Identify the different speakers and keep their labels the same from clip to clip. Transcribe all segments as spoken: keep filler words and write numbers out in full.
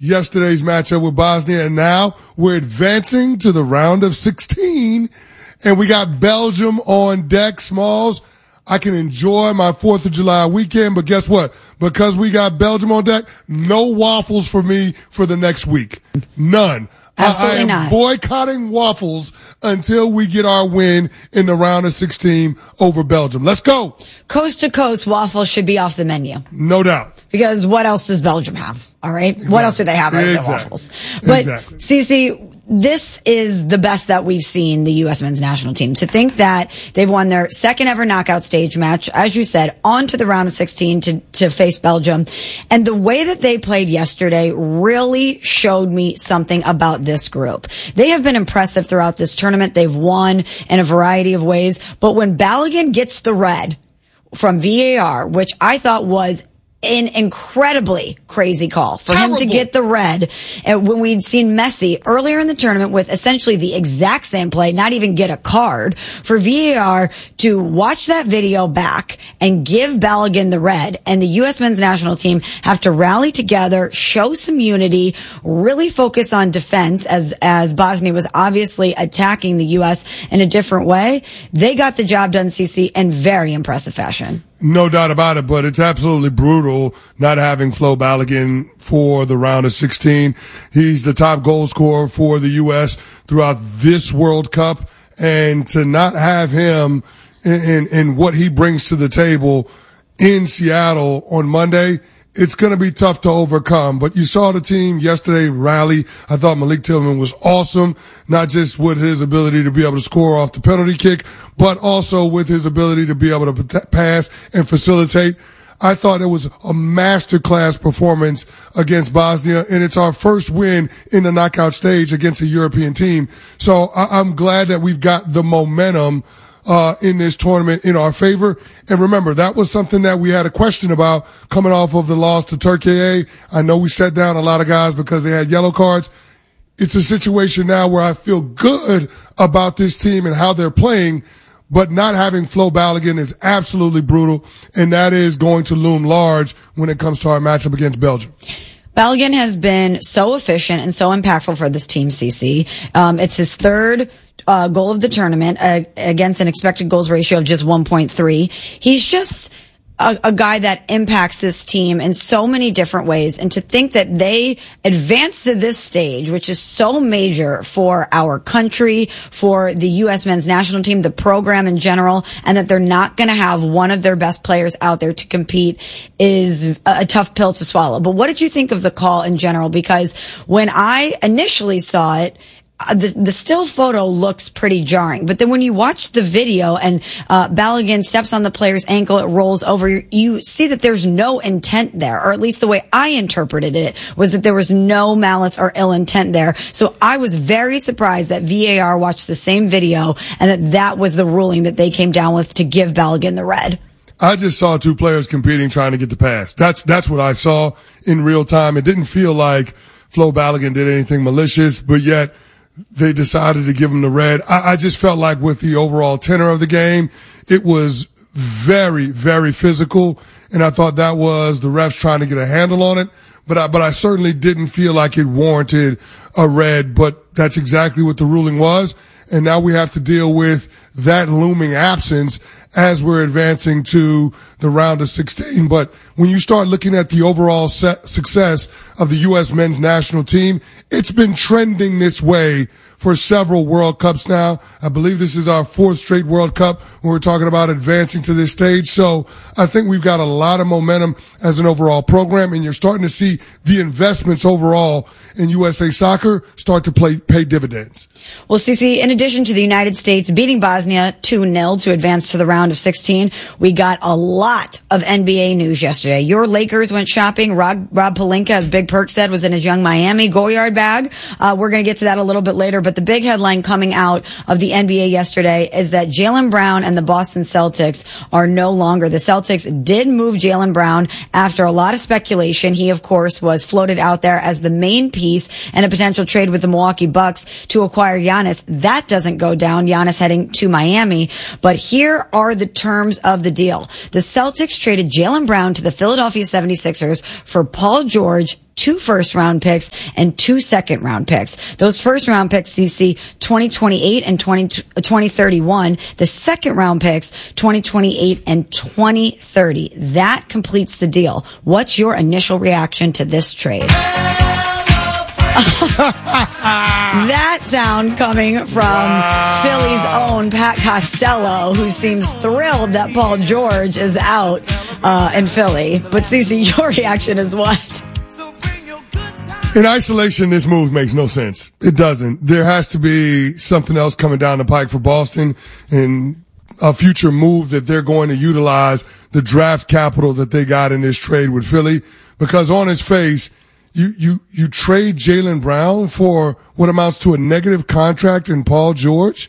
Speaker 1: yesterday's matchup with Bosnia, and now we're advancing to the round of sixteen, and we got Belgium on deck. Smalls, I can enjoy my fourth of July weekend, but guess what? Because we got Belgium on deck, no waffles for me for the next week. None.
Speaker 2: Absolutely
Speaker 1: I, I am
Speaker 2: not.
Speaker 1: boycotting waffles until we get our win in the round of sixteen over Belgium. Let's go.
Speaker 2: Coast to coast waffles should be off the menu.
Speaker 1: No doubt.
Speaker 2: Because what else does Belgium have? All right. Exactly. What else do they have other
Speaker 1: exactly.
Speaker 2: than waffles? But
Speaker 1: exactly.
Speaker 2: Cece, this is the best that we've seen the U S men's national team. To think that they've won their second ever knockout stage match, as you said, on to the round of sixteen to, to face Belgium. And the way that they played yesterday really showed me something about this group. They have been impressive throughout this tournament. They've won in a variety of ways. But when Balogun gets the red from V A R, which I thought was an incredibly crazy call for
Speaker 1: Terrible.
Speaker 2: him to get the red. And when we'd seen Messi earlier in the tournament with essentially the exact same play, not even get a card, for V A R to watch that video back and give Balogun the red, and the U S men's national team have to rally together, show some unity, really focus on defense as, as Bosnia was obviously attacking the U S in a different way. They got the job done, C C, in very impressive fashion.
Speaker 1: No doubt about it, but it's absolutely brutal not having Flo Balogun for the round of sixteen. He's the top goal scorer for the U S throughout this World Cup, and to not have him in, in, in what he brings to the table in Seattle on Monday, it's going to be tough to overcome. But you saw the team yesterday rally. I thought Malik Tillman was awesome, not just with his ability to be able to score off the penalty kick, but also with his ability to be able to pass and facilitate. I thought it was a masterclass performance against Bosnia, and it's our first win in the knockout stage against a European team. So I- I'm glad that we've got the momentum uh in this tournament in our favor. And remember, that was something that we had a question about coming off of the loss to Turkey. I know we set down a lot of guys because they had yellow cards. It's a situation now where I feel good about this team and how they're playing, but not having Flo Balogun is absolutely brutal, and that is going to loom large when it comes to our matchup against Belgium.
Speaker 2: Balogun has been so efficient and so impactful for this team, C C. Um, it's his third uh, goal of the tournament uh, against an expected goals ratio of just one point three. He's just a, a guy that impacts this team in so many different ways. And to think that they advanced to this stage, which is so major for our country, for the U S men's national team, the program in general, and that they're not going to have one of their best players out there to compete is a, a tough pill to swallow. But what did you think of the call in general? Because when I initially saw it, The, the still photo looks pretty jarring, but then when you watch the video and uh Balogun steps on the player's ankle, it rolls over, you see that there's no intent there, or at least the way I interpreted it was that there was no malice or ill intent there. So I was very surprised that V A R watched the same video and that that was the ruling that they came down with to give Balogun the red.
Speaker 1: I just saw two players competing trying to get the pass. That's that's what I saw in real time. It didn't feel like Flo Balogun did anything malicious, but yet they decided to give him the red. I, I just felt like with the overall tenor of the game, it was very, very physical, and I thought that was the refs trying to get a handle on it. But I, but I certainly didn't feel like it warranted a red, but that's exactly what the ruling was. And now we have to deal with that looming absence as we're advancing to the round of sixteen. But when you start looking at the overall set success of the U S men's national team, it's been trending this way for several World Cups now. I believe this is our fourth straight World Cup when we're talking about advancing to this stage. So I think we've got a lot of momentum as an overall program, and you're starting to see the investments overall in U S A Soccer start to play, pay dividends.
Speaker 2: Well, Cece, in addition to the United States beating Bosnia two nil to advance to the round of sixteen, we got a lot of N B A news yesterday. Your Lakers went shopping. Rob, Rob Pelinka, as Big Perk said, was in his Young Miami Goyard bag. Uh, we're going to get to that a little bit later, but the big headline coming out of the N B A yesterday is that Jaylen Brown and the Boston Celtics are no longer. The Celtics did move Jaylen Brown after a lot of speculation. He, of course, was floated out there as the main piece in a potential trade with the Milwaukee Bucks to acquire Giannis. That doesn't go down. Giannis heading to Miami. But here are the terms of the deal. The Celtics traded Jaylen Brown to the Philadelphia seventy-sixers for Paul George, two first round picks and two second round picks. Those first round picks, C C, twenty twenty-eight and twenty thirty-one. The second round picks, twenty twenty-eight and twenty thirty. That completes the deal. What's your initial reaction to this trade? That sound coming from wow. Philly's own Pat Costello, who seems thrilled that Paul George is out uh, in Philly. But Cece, your reaction is what?
Speaker 1: In isolation, this move makes no sense. It doesn't. There has to be something else coming down the pike for Boston, and a future move that they're going to utilize the draft capital that they got in this trade with Philly, because on its face, You, you, you trade Jaylen Brown for what amounts to a negative contract in Paul George,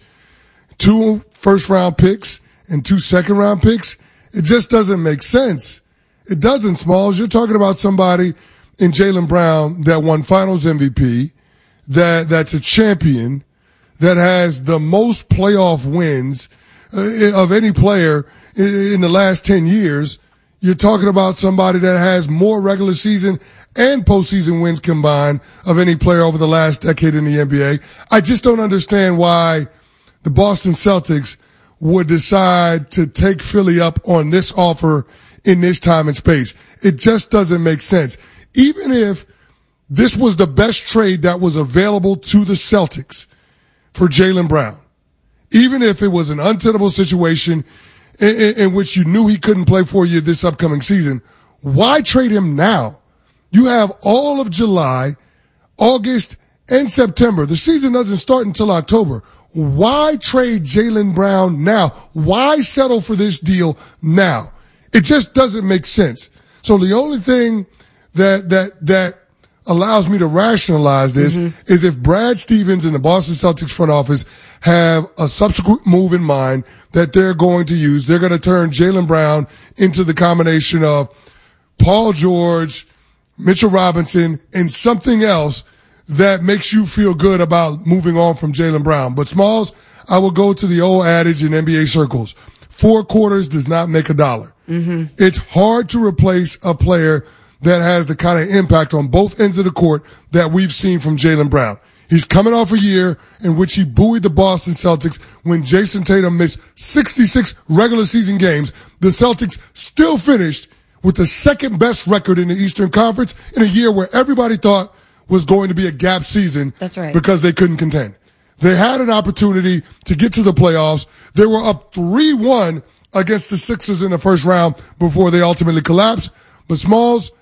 Speaker 1: two first round picks and two second round picks. It just doesn't make sense. It doesn't, Smalls. You're talking about somebody in Jaylen Brown that won finals M V P, that, that's a champion, that has the most playoff wins uh, of any player in, in the last ten years. You're talking about somebody that has more regular season and postseason wins combined of any player over the last decade in the N B A. I just don't understand why the Boston Celtics would decide to take Philly up on this offer in this time and space. It just doesn't make sense. Even if this was the best trade that was available to the Celtics for Jaylen Brown, even if it was an untenable situation in, in, in which you knew he couldn't play for you this upcoming season, why trade him now? You have all of July, August, and September. The season doesn't start until October. Why trade Jaylen Brown now? Why settle for this deal now? It just doesn't make sense. So the only thing that that that allows me to rationalize this mm-hmm. is if Brad Stevens and the Boston Celtics front office have a subsequent move in mind that they're going to use. They're going to turn Jaylen Brown into the combination of Paul George, Mitchell Robinson, and something else that makes you feel good about moving on from Jaylen Brown. But Smalls, I will go to the old adage in N B A circles. Four quarters does not make a dollar. Mm-hmm. It's hard to replace a player that has the kind of impact on both ends of the court that we've seen from Jaylen Brown. He's coming off a year in which he buoyed the Boston Celtics when Jason Tatum missed sixty-six regular season games. The Celtics still finished with the second best record in the Eastern Conference in a year where everybody thought was going to be a gap season.
Speaker 2: That's right.
Speaker 1: Because they couldn't contend. They had an opportunity to get to the playoffs. They were up three one against the Sixers in the first round before they ultimately collapsed. But Smalls,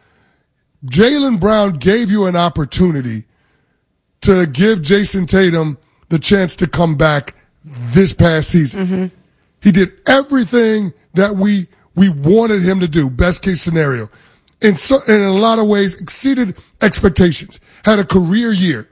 Speaker 1: Jaylen Brown gave you an opportunity to give Jason Tatum the chance to come back this past season. Mm-hmm. He did everything that we we wanted him to do, best case scenario. In, so, in a lot of ways, exceeded expectations, had a career year.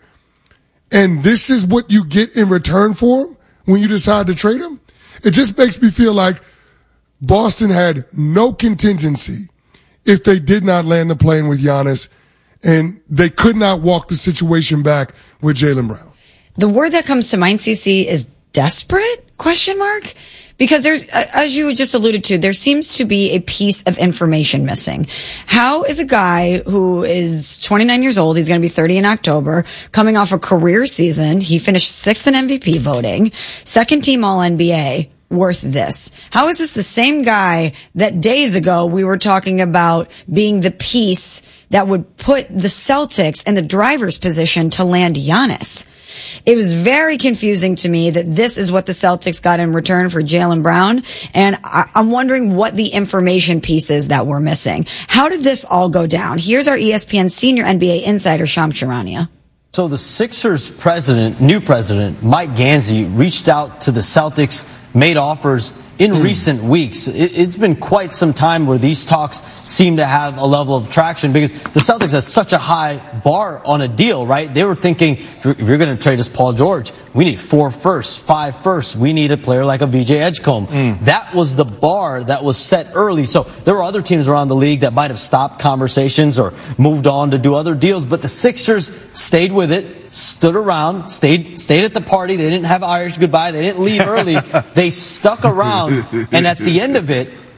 Speaker 1: And this is what you get in return for him when you decide to trade him? It just makes me feel like Boston had no contingency if they did not land the plane with Giannis, and they could not walk the situation back with Jaylen Brown.
Speaker 2: The word that comes to mind, C C, is desperate? Question mark? Because there's, as you just alluded to, there seems to be a piece of information missing. How is a guy who is twenty-nine years old, he's going to be thirty in October, coming off a career season, he finished sixth in M V P voting, second team All N B A, worth this? How is this the same guy that days ago we were talking about being the piece that would put the Celtics in the driver's position to land Giannis? It was very confusing to me that this is what the Celtics got in return for Jaylen Brown, and I- I'm wondering what the information piece is that we're missing. How did this all go down? Here's our E S P N senior N B A insider, Shams Charania.
Speaker 3: So the Sixers president, new president, Mike Gansey, reached out to the Celtics, made offers in mm. recent weeks. It, it's been quite some time where these talks seem to have a level of traction because the Celtics has such a high bar on a deal, right? They were thinking, if you're, you're going to trade us Paul George, we need four firsts, five firsts. We need a player like a V J Edgecombe. Mm. That was the bar that was set early. So there were other teams around the league that might have stopped conversations or moved on to do other deals, but the Sixers stayed with it, stood around, stayed stayed at the party. They didn't have Irish goodbye. They didn't leave early. They stuck around, and at the end of it,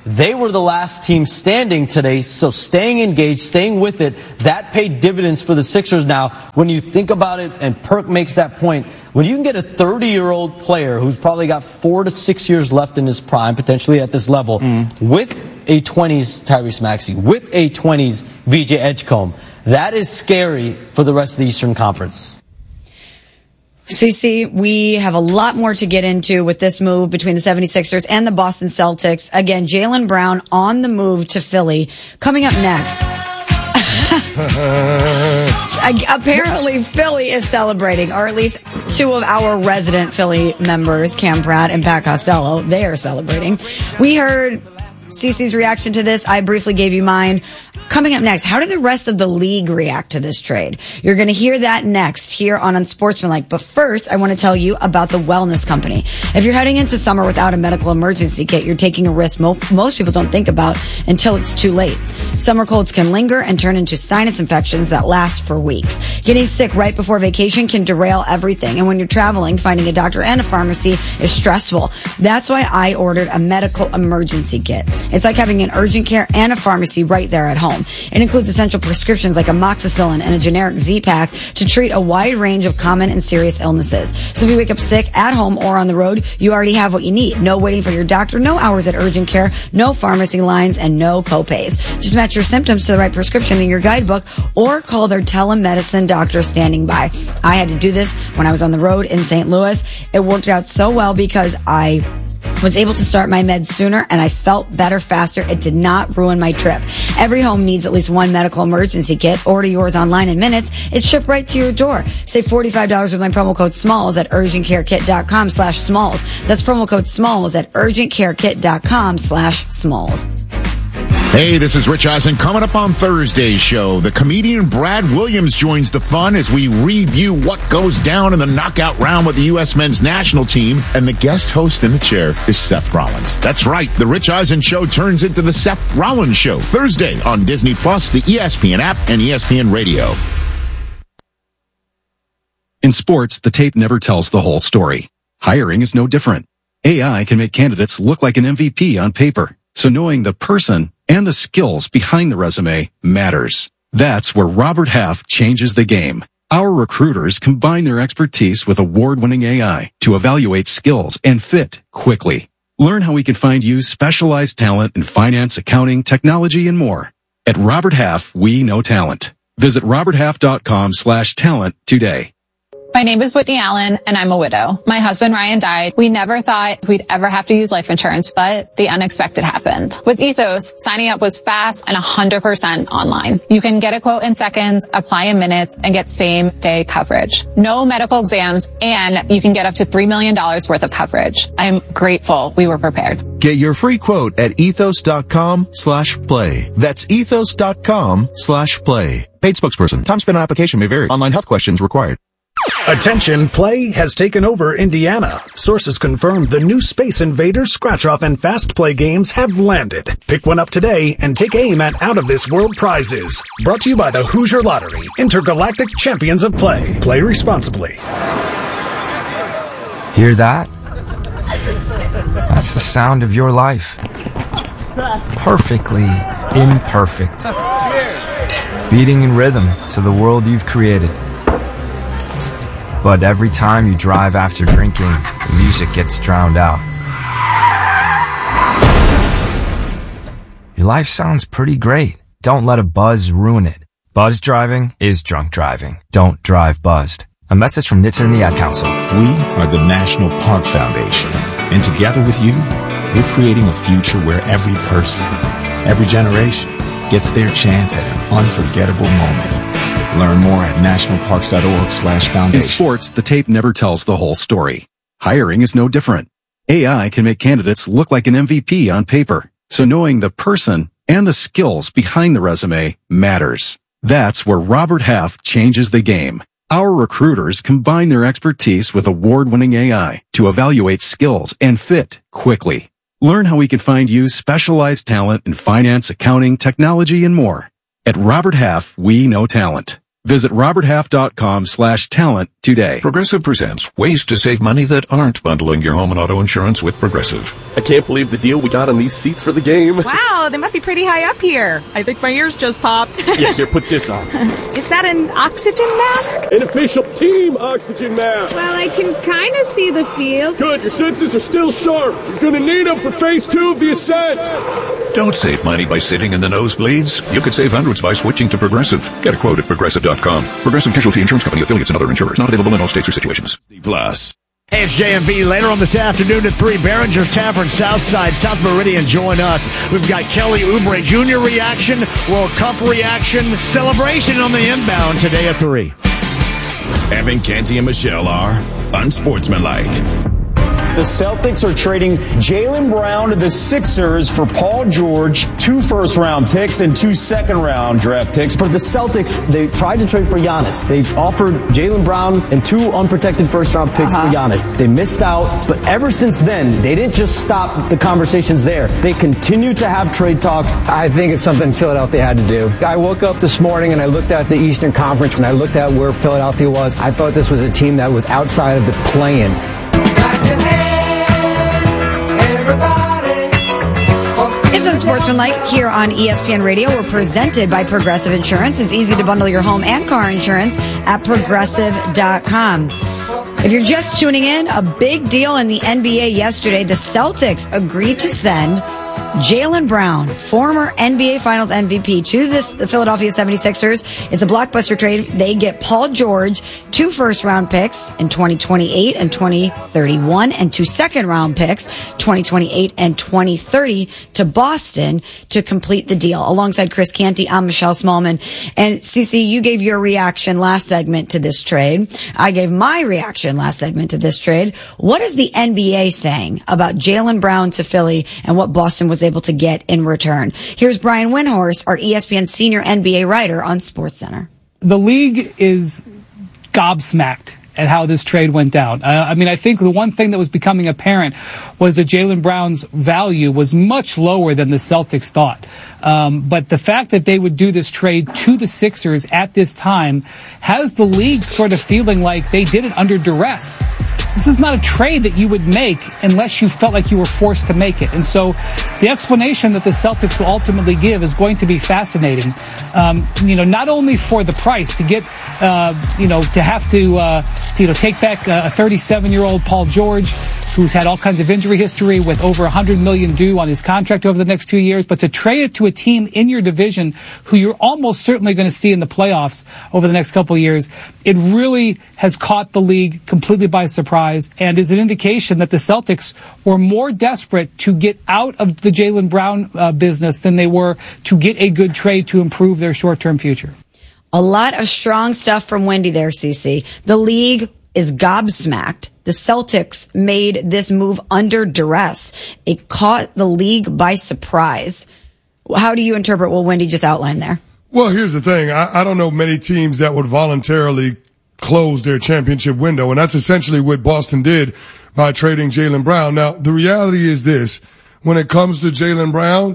Speaker 3: They were the last team standing today, so staying engaged, staying with it, that paid dividends for the Sixers. Now, when you think about it, and Perk makes that point, when you can get a thirty-year-old player who's probably got four to six years left in his prime, potentially at this level, mm. with a twenties Tyrese Maxey, with a twenties V J Edgecombe, that is scary for the rest of the Eastern Conference.
Speaker 2: C C, we have a lot more to get into with this move between the seventy-sixers and the Boston Celtics. Again, Jaylen Brown on the move to Philly. Coming up next. Apparently, Philly is celebrating, or at least two of our resident Philly members, Cam Pratt and Pat Costello, they are celebrating. We heard Cece's reaction to this. I briefly gave you mine. Coming up next, how did the rest of the league react to this trade? You're going to hear that next here on Unsportsmanlike. But first, I want to tell you about the Wellness Company. If you're heading into summer without a medical emergency kit, you're taking a risk mo- most people don't think about until it's too late. Summer colds can linger and turn into sinus infections that last for weeks. Getting sick right before vacation can derail everything. And when you're traveling, finding a doctor and a pharmacy is stressful. That's why I ordered a medical emergency kit. It's like having an urgent care and a pharmacy right there at home. It includes essential prescriptions like amoxicillin and a generic Z-Pack to treat a wide range of common and serious illnesses. So if you wake up sick at home or on the road, you already have what you need. No waiting for your doctor, no hours at urgent care, no pharmacy lines, and no copays. Just match your symptoms to the right prescription in your guidebook or call their telemedicine doctor standing by. I had to do this when I was on the road in Saint Louis. It worked out so well because I was able to start my meds sooner and I felt better faster. It did not ruin my trip. Every home needs at least one medical emergency kit. Order yours online in minutes. It's shipped right to your door. Save forty-five dollars with my promo code SMALLS at urgentcarekit.com slash SMALLS. That's promo code SMALLS at urgentcarekit.com slash SMALLS.
Speaker 4: Hey, this is Rich Eisen. Coming up on Thursday's show, the comedian Brad Williams joins the fun as we review what goes down in the knockout round with the U S men's national team. And the guest host in the chair is Seth Rollins. That's right. The Rich Eisen Show turns into the Seth Rollins Show Thursday on Disney Plus, the E S P N app, and E S P N Radio.
Speaker 5: In sports, the tape never tells the whole story. Hiring is no different. A I can make candidates look like an M V P on paper. So knowing the person and the skills behind the resume matters. That's where Robert Half changes the game. Our recruiters combine their expertise with award-winning A I to evaluate skills and fit quickly. Learn how we can find you specialized talent in finance, accounting, technology, and more. At Robert Half, we know talent. Visit roberthalf.com slash talent today.
Speaker 6: My name is Whitney Allen, and I'm a widow. My husband, Ryan, died. We never thought we'd ever have to use life insurance, but the unexpected happened. With Ethos, signing up was fast and one hundred percent online. You can get a quote in seconds, apply in minutes, and get same-day coverage. No medical exams, and you can get up to three million dollars worth of coverage. I'm grateful we were prepared.
Speaker 7: Get your free quote at ethos.com slash play. That's ethos.com slash play. Paid spokesperson. Time spent on application may vary. Online health questions required.
Speaker 8: Attention, play has taken over Indiana. Sources confirm the new Space Invaders, Scratch-Off, and Fast Play games have landed. Pick one up today and take aim at out-of-this-world prizes. Brought to you by the Hoosier Lottery, Intergalactic Champions of Play. Play responsibly.
Speaker 9: Hear that? That's the sound of your life. Perfectly imperfect. Beating in rhythm to the world you've created. But every time you drive after drinking, the music gets drowned out. Your life sounds pretty great. Don't let a buzz ruin it. Buzz driving is drunk driving. Don't drive buzzed. A message from N H T S A and the Ad Council.
Speaker 10: We are the National Park Foundation. And together with you, we're creating a future where every person, every generation, gets their chance at an unforgettable moment. Learn more at nationalparks.org slash foundation.
Speaker 5: In sports, the tape never tells the whole story. Hiring is no different. A I can make candidates look like an M V P on paper. So knowing the person and the skills behind the resume matters. That's where Robert Half changes the game. Our recruiters combine their expertise with award-winning A I to evaluate skills and fit quickly. Learn how we can find you specialized talent in finance, accounting, technology, and more. At Robert Half, we know talent. Visit roberthalf.com slash talent today.
Speaker 11: Progressive presents ways to save money that aren't bundling your home and auto insurance with Progressive.
Speaker 12: I can't believe the deal we got on these seats for the game.
Speaker 13: Wow, they must be pretty high up here. I think my ears just popped.
Speaker 12: Yeah, here, put this on.
Speaker 13: Is that an oxygen mask?
Speaker 12: An official team oxygen mask.
Speaker 13: Well, I can kind of see the field.
Speaker 12: Good, your senses are still sharp. You're going to need them for phase two of the ascent.
Speaker 11: Don't save money by sitting in the nosebleeds. You could save hundreds by switching to Progressive. Get a quote at progressive dot com. Progressive Casualty Insurance Company, affiliates, and other insurers. Not available in all states or situations.
Speaker 14: Plus. Hey, it's J M V. Later on this afternoon at three, Behringer's Tavern, Southside, South Meridian. Join us. We've got Kelly Oubre Junior reaction, World Cup reaction, celebration on the inbound today at three. Evan, Canty, and Michelle are unsportsmanlike.
Speaker 15: The Celtics are trading Jaylen Brown to the Sixers for Paul George, two first-round picks and two second-round draft picks.
Speaker 3: For the Celtics, they tried to trade for Giannis. They offered Jaylen Brown and two unprotected first-round picks uh-huh. for Giannis. They missed out, but ever since then, they didn't just stop the conversations there. They continue to have trade talks.
Speaker 16: I think it's something Philadelphia had to do. I woke up this morning and I looked at the Eastern Conference. When I looked at where Philadelphia was, I thought this was a team that was outside of the play-in.
Speaker 2: It's Unsportsmanlike here on E S P N Radio. We're presented by Progressive Insurance. It's easy to bundle your home and car insurance at progressive dot com. If you're just tuning in, a big deal in the N B A yesterday. The Celtics agreed to send Jaylen Brown, former N B A Finals M V P, to this, the Philadelphia seventy-sixers. It's a blockbuster trade. They get Paul George, two first-round picks in twenty twenty-eight and twenty thirty-one, and two second-round picks, twenty twenty-eight and twenty thirty, to Boston to complete the deal. Alongside Chris Canty, I'm Michelle Smallman. And Cece, you gave your reaction last segment to this trade. I gave my reaction last segment to this trade. What is the N B A saying about Jaylen Brown to Philly and what Boston was able to get in return? Here's Brian Windhorst, our E S P N senior N B A writer on SportsCenter.
Speaker 17: The league is gobsmacked at how this trade went down. Uh, I mean, I think the one thing that was becoming apparent was that Jaylen Brown's value was much lower than the Celtics thought. Um, but the fact that they would do this trade to the Sixers at this time has the league sort of feeling like they did it under duress. This is not a trade that you would make unless you felt like you were forced to make it. And so the explanation that the Celtics will ultimately give is going to be fascinating. Um, you know, not only for the price to get, uh, you know, to have to, uh, to, you know, take back a thirty-seven-year-old Paul George, who's had all kinds of injury history with over one hundred million dollars due on his contract over the next two years, but to trade it to a team in your division who you're almost certainly going to see in the playoffs over the next couple of years, it really has caught the league completely by surprise and is an indication that the Celtics were more desperate to get out of the Jaylen Brown uh, business than they were to get a good trade to improve their short-term future.
Speaker 2: A lot of strong stuff from Wendy there, Cece. The league is gobsmacked. The Celtics made this move under duress. It caught the league by surprise. How do you interpret what Wendy just outlined there?
Speaker 1: Well, here's the thing. I, I don't know many teams that would voluntarily close their championship window, and that's essentially what Boston did by trading Jaylen Brown. Now, the reality is this. When it comes to Jaylen Brown,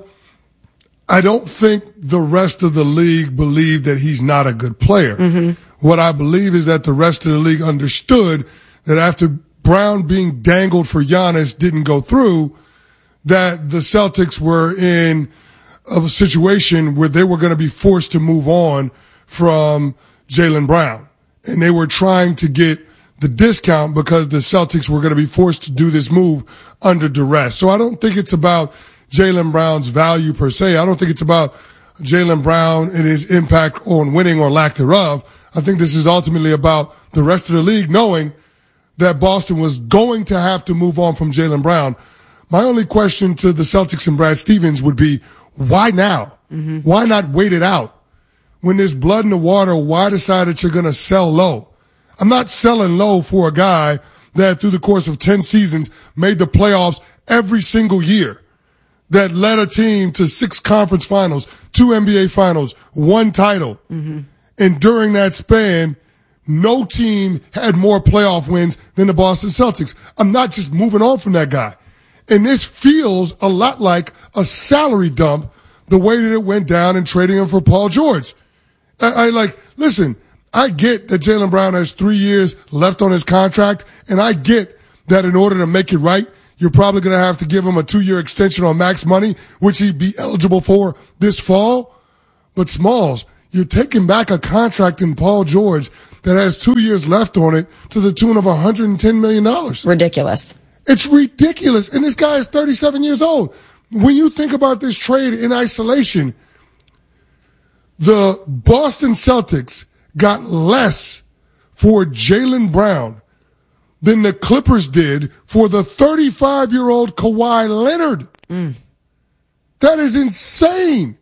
Speaker 1: I don't think the rest of the league believed that he's not a good player. Mm-hmm. What I believe is that the rest of the league understood that after Brown being dangled for Giannis didn't go through, that the Celtics were in a situation where they were going to be forced to move on from Jaylen Brown. And they were trying to get the discount because the Celtics were going to be forced to do this move under duress. So I don't think it's about Jaylen Brown's value per se. I don't think it's about Jaylen Brown and his impact on winning or lack thereof. I think this is ultimately about the rest of the league knowing that Boston was going to have to move on from Jaylen Brown. My only question to the Celtics and Brad Stevens would be, why now? Mm-hmm. Why not wait it out? When there's blood in the water, why decide that you're going to sell low? I'm not selling low for a guy that through the course of ten seasons made the playoffs every single year, that led a team to six conference finals, two N B A finals, one title. Mm-hmm. And during that span, no team had more playoff wins than the Boston Celtics. I'm not just moving on from that guy. And this feels a lot like a salary dump, the way that it went down in trading him for Paul George. I, I like, listen, I get that Jaylen Brown has three years left on his contract, and I get that in order to make it right, you're probably going to have to give him a two-year extension on max money, which he'd be eligible for this fall. But Smalls, you're taking back a contract in Paul George that has two years left on it to the tune of one hundred ten million dollars.
Speaker 2: Ridiculous.
Speaker 1: It's ridiculous. And this guy is thirty-seven years old. When you think about this trade in isolation, the Boston Celtics got less for Jaylen Brown than the Clippers did for the thirty-five-year-old Kawhi Leonard. Mm. That is insane.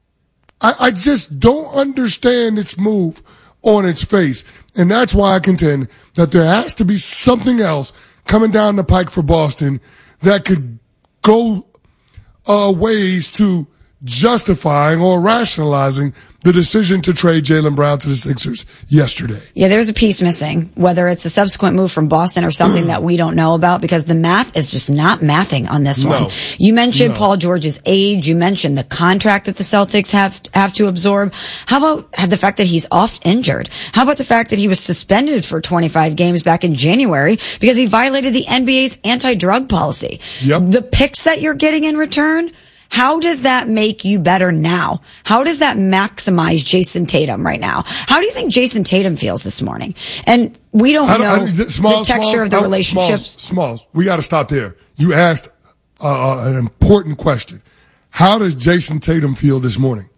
Speaker 1: I, I just don't understand its move on its face. And that's why I contend that there has to be something else coming down the pike for Boston that could go uh, ways to justifying or rationalizing the decision to trade Jaylen Brown to the Sixers yesterday.
Speaker 2: Yeah, there's a piece missing, whether it's a subsequent move from Boston or something that we don't know about, because the math is just not mathing on this
Speaker 1: No.
Speaker 2: one. You mentioned
Speaker 1: No.
Speaker 2: Paul George's age. You mentioned the contract that the Celtics have have to absorb. How about the fact that he's oft injured? How about the fact that he was suspended for twenty-five games back in January because he violated the N B A's anti-drug policy?
Speaker 1: Yep.
Speaker 2: The picks that you're getting in return, how does that make you better now? How does that maximize Jason Tatum right now? How do you think Jason Tatum feels this morning? And we don't
Speaker 1: I
Speaker 2: know
Speaker 1: I, Smalls,
Speaker 2: the texture
Speaker 1: Smalls,
Speaker 2: of the
Speaker 1: I,
Speaker 2: relationships.
Speaker 1: Smalls, Smalls, we got to stop there. You asked uh, an important question. How does Jason Tatum feel this morning?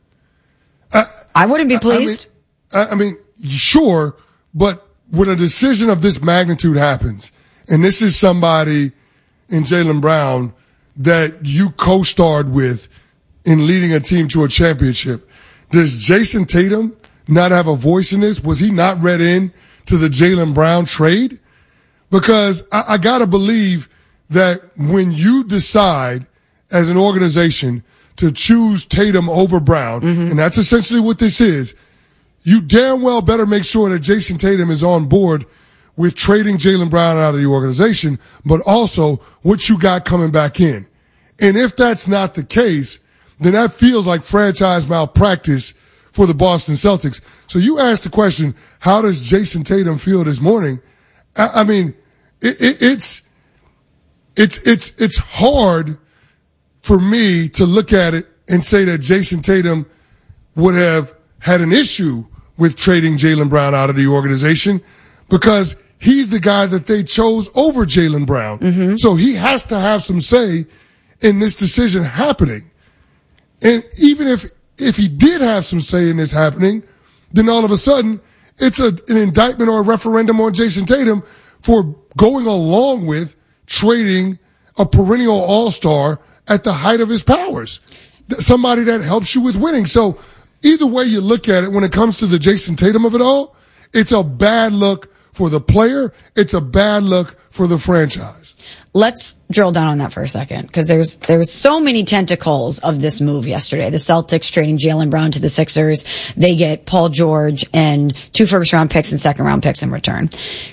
Speaker 1: I,
Speaker 2: I wouldn't be pleased.
Speaker 1: I mean, I, I mean, sure, but when a decision of this magnitude happens, and this is somebody in Jaylen Brown that you co-starred with in leading a team to a championship, does Jason Tatum not have a voice in this? Was he not read in to the Jaylen Brown trade? Because I, I got to believe that when you decide as an organization to choose Tatum over Brown, mm-hmm. and that's essentially what this is, you damn well better make sure that Jason Tatum is on board with trading Jaylen Brown out of the organization, but also what you got coming back in. And if that's not the case, then that feels like franchise malpractice for the Boston Celtics. So you asked the question, how does Jason Tatum feel this morning? I, I mean, it, it, it's, it's, it's, it's hard for me to look at it and say that Jason Tatum would have had an issue with trading Jaylen Brown out of the organization, because he's the guy that they chose over Jaylen Brown. Mm-hmm. So he has to have some say in this decision happening. And even if, if he did have some say in this happening, then all of a sudden it's a, an indictment or a referendum on Jason Tatum for going along with trading a perennial all-star at the height of his powers. Somebody that helps you with winning. So either way you look at it, when it comes to the Jason Tatum of it all, it's a bad look for the player. It's a bad look for the franchise.
Speaker 2: Let's drill down on that for a second, because there's there's so many tentacles of this move yesterday. The Celtics trading Jaylen Brown to the Sixers. They get Paul George and two first round picks and second round picks in return.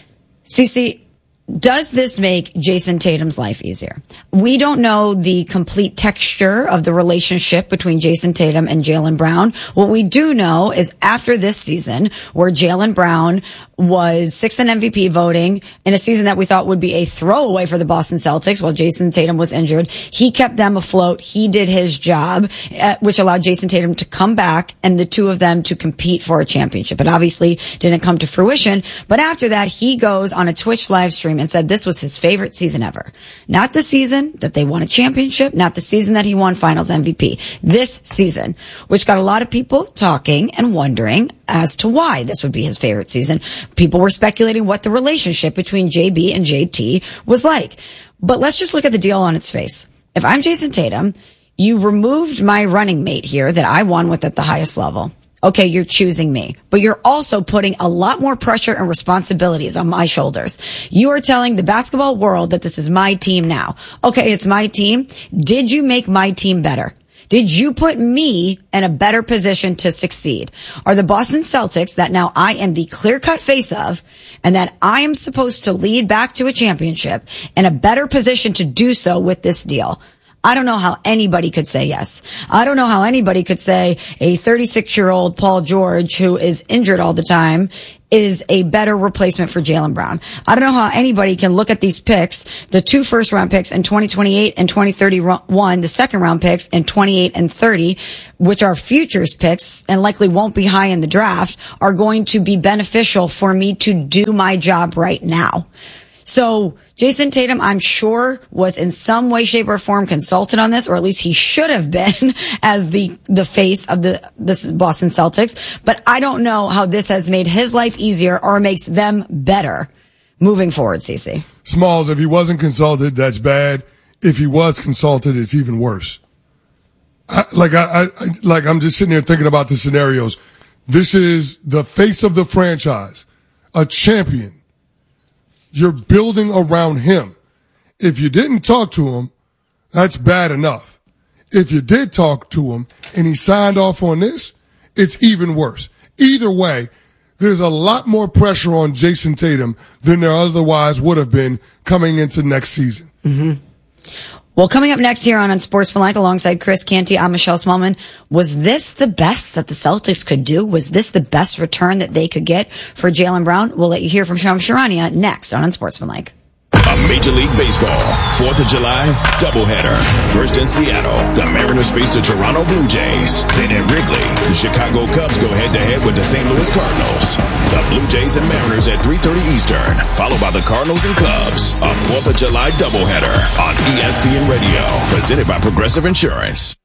Speaker 2: Cece, does this make Jason Tatum's life easier? We don't know the complete texture of the relationship between Jason Tatum and Jaylen Brown. What we do know is after this season, where Jaylen Brown was sixth in M V P voting in a season that we thought would be a throwaway for the Boston Celtics while Jason Tatum was injured, he kept them afloat. He did his job, uh, which allowed Jason Tatum to come back and the two of them to compete for a championship. It obviously didn't come to fruition. But after that, he goes on a Twitch live stream and said this was his favorite season ever. Not the season that they won a championship, not the season that he won Finals M V P. This season, which got a lot of people talking and wondering as to why this would be his favorite season. People were speculating what the relationship between J B and J T was like. But let's just look at the deal on its face. If I'm Jason Tatum, you removed my running mate here that I won with at the highest level. Okay, you're choosing me, but you're also putting a lot more pressure and responsibilities on my shoulders. You are telling the basketball world that this is my team now. Okay, it's my team. Did you make my team better? Did you put me in a better position to succeed? Are the Boston Celtics, that now I am the clear-cut face of, and that I am supposed to lead back to a championship, in a better position to do so with this deal? I don't know how anybody could say yes. I don't know how anybody could say a thirty-six-year-old Paul George who is injured all the time is a better replacement for Jaylen Brown. I don't know how anybody can look at these picks, the two first round picks in twenty twenty-eight and twenty thirty-one, the second round picks in twenty-eight and thirty, which are futures picks and likely won't be high in the draft, are going to be beneficial for me to do my job right now. So Jason Tatum, I'm sure, was in some way, shape, or form consulted on this, or at least he should have been as the the face of the this Boston Celtics. But I don't know how this has made his life easier or makes them better moving forward, Cece.
Speaker 1: Smalls, if he wasn't consulted, that's bad. If he was consulted, it's even worse. I, like I, I like I'm just sitting here thinking about the scenarios. This is the face of the franchise, a champion. You're building around him. If you didn't talk to him, that's bad enough. If you did talk to him and he signed off on this, it's even worse. Either way, there's a lot more pressure on Jason Tatum than there otherwise would have been coming into next season.
Speaker 2: Mm-hmm. Well, coming up next here on Unsportsmanlike alongside Chris Canty, I'm Michelle Smallman. Was this the best that the Celtics could do? Was this the best return that they could get for Jaylen Brown? We'll let you hear from Shams Charania next on Unsportsmanlike.
Speaker 18: A Major League Baseball fourth of July doubleheader. First in Seattle, the Mariners face the Toronto Blue Jays. Then at Wrigley, the Chicago Cubs go head-to-head with the Saint Louis Cardinals. The Blue Jays and Mariners at three thirty Eastern, followed by the Cardinals and Cubs. A fourth of July doubleheader on E S P N Radio, presented by Progressive Insurance.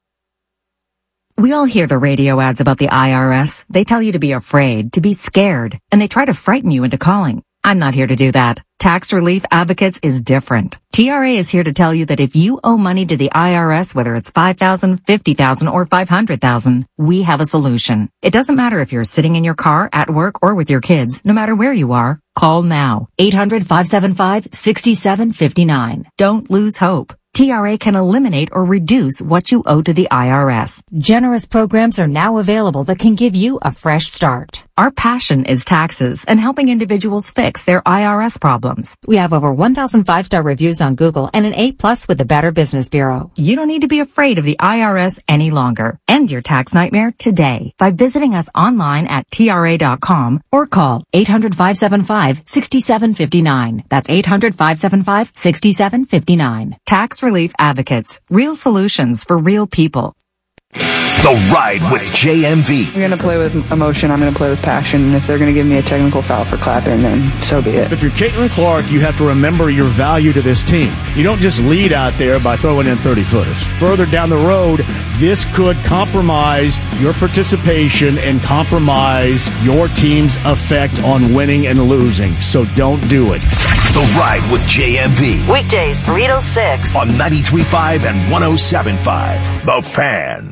Speaker 19: We all hear the radio ads about the I R S. They tell you to be afraid, to be scared, and they try to frighten you into calling. I'm not here to do that. Tax Relief Advocates is different. T R A is here to tell you that if you owe money to the I R S, whether it's five thousand dollars, fifty thousand dollars, or five hundred thousand dollars, we have a solution. It doesn't matter if you're sitting in your car, at work, or with your kids. No matter where you are, call now. eight hundred, five seven five, six seven five nine. Don't lose hope. T R A can eliminate or reduce what you owe to the I R S. Generous programs are now available that can give you a fresh start. Our passion is taxes and helping individuals fix their I R S problems. We have over one thousand five-star reviews on Google and an A plus with the Better Business Bureau. You don't need to be afraid of the I R S any longer. End your tax nightmare today by visiting us online at T R A dot com or call eight hundred, five seven five, six seven five nine. That's eight hundred, five seven five, six seven five nine. Tax Relief Advocates. Real solutions for real people.
Speaker 20: The Ride with J M V.
Speaker 21: I'm going to play with emotion. I'm going to play with passion. And if they're going to give me a technical foul for clapping, then so be it.
Speaker 14: If you're Caitlin Clark, you have to remember your value to this team. You don't just lead out there by throwing in thirty-footers. Further down the road, this could compromise your participation and compromise your team's effect on winning and losing. So don't do it.
Speaker 20: The Ride with J M V.
Speaker 22: Weekdays, three to six.
Speaker 20: On ninety-three point five and one oh seven point five. The Fan.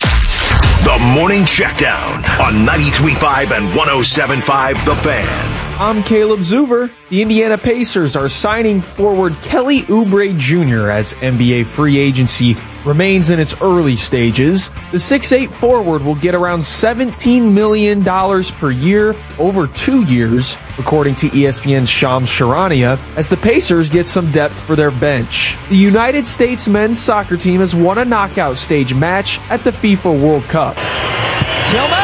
Speaker 20: The Morning Checkdown on ninety-three point five and one oh seven point five The Fan.
Speaker 23: I'm Caleb Zuver. The Indiana Pacers are signing forward Kelly Oubre Junior as N B A free agency remains in its early stages. The six foot eight forward will get around seventeen million dollars per year over two years, according to E S P N's Shams Charania, as the Pacers get some depth for their bench. The United States men's soccer team has won a knockout stage match at the FIFA World Cup. Tillman!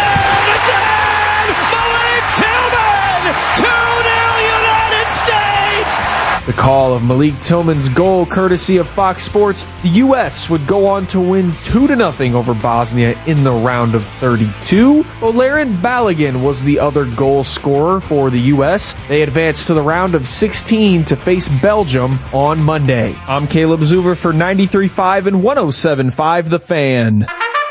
Speaker 23: The call of Malik Tillman's goal, courtesy of Fox Sports, the U S would go on to win two to nothing over Bosnia in the round of thirty-two. Olarin Balogun was the other goal scorer for the U S. They advanced to the round of sixteen to face Belgium on Monday. I'm Caleb Zuver for ninety-three point five and one oh seven point five The Fan.